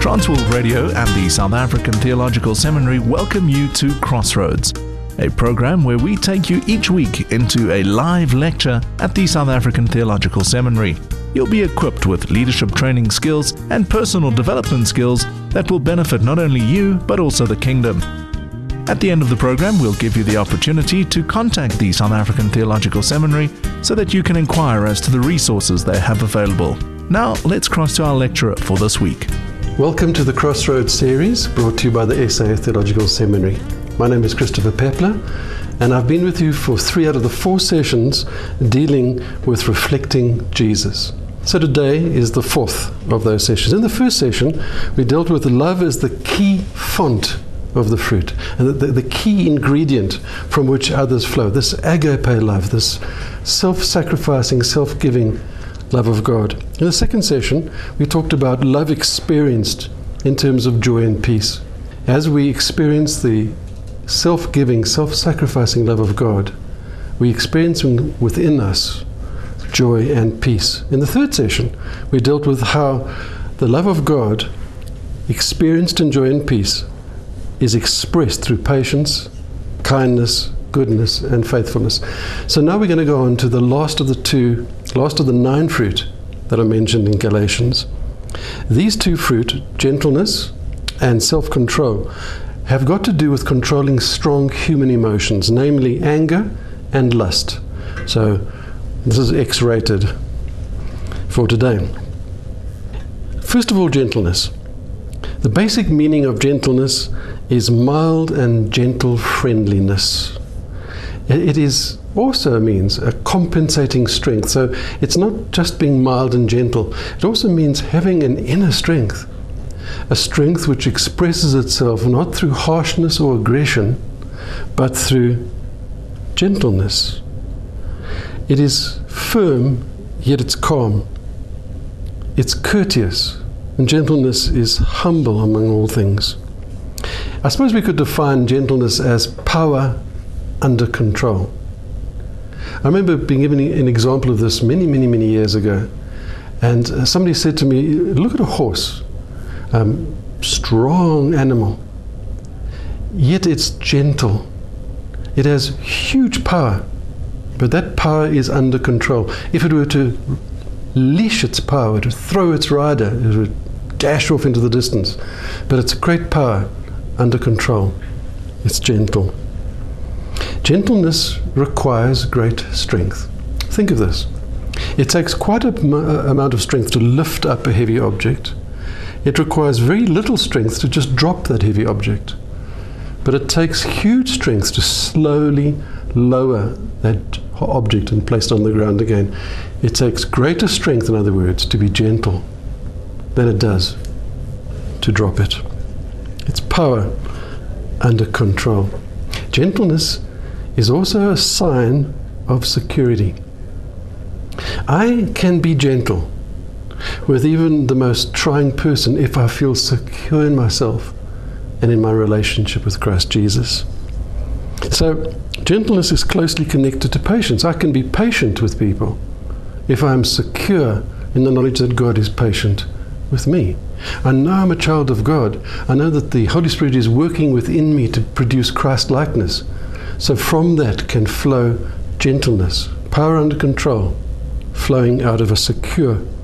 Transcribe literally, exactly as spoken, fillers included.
Transworld Radio and the South African Theological Seminary welcome you to Crossroads, a program where we take you each week into a live lecture at the South African Theological Seminary. You'll be equipped with leadership training skills and personal development skills that will benefit not only you, but also the kingdom. At the end of the program, we'll give you the opportunity to contact the South African Theological Seminary so that you can inquire as to the resources they have available. Now, let's cross to our lecturer for this week. Welcome to the Crossroads series brought to you by the S A Theological Seminary. My name is Christopher Peppler, and I've been with you for three out of the four sessions dealing with reflecting Jesus. So today is the fourth of those sessions. In the first session, we dealt with love as the key font of the fruit, and the, the, the key ingredient from which others flow. This agape love, this self-sacrificing, self-giving love of God. In the second session, we talked about love experienced in terms of joy and peace. As we experience the self-giving, self-sacrificing love of God, we experience within us joy and peace. In the third session, we dealt with how the love of God, experienced in joy and peace, is expressed through patience, kindness, goodness, and faithfulness. So now we're going to go on to the last of the two, last of the nine fruit that are mentioned in Galatians. These two fruit, gentleness and self-control, have got to do with controlling strong human emotions, namely anger and lust. So this is X-rated for today. First of all, gentleness. The basic meaning of gentleness is mild and gentle friendliness. It is also means a compensating strength. So it's not just being mild and gentle. It also means having an inner strength. A strength which expresses itself not through harshness or aggression, but through gentleness. It is firm, yet it's calm. It's courteous, and gentleness is humble among all things. I suppose we could define gentleness as power under control. I remember being given an example of this many, many, many years ago. And somebody said to me, look at a horse, um, strong animal, yet it's gentle. It has huge power, but that power is under control. If it were to leash its power, to throw its rider, it would dash off into the distance. But it's great power under control. It's gentle. Gentleness requires great strength. Think of this. It takes quite a m- amount of strength to lift up a heavy object. It requires very little strength to just drop that heavy object. But it takes huge strength to slowly lower that object and place it on the ground again. It takes greater strength, in other words, to be gentle than it does to drop it. It's power under control. Gentleness is also a sign of security. I can be gentle with even the most trying person if I feel secure in myself and in my relationship with Christ Jesus. So, gentleness is closely connected to patience. I can be patient with people if I am secure in the knowledge that God is patient with me. I know I'm a child of God. I know that the Holy Spirit is working within me to produce Christ-likeness. So from that can flow gentleness, power under control, flowing out of a secure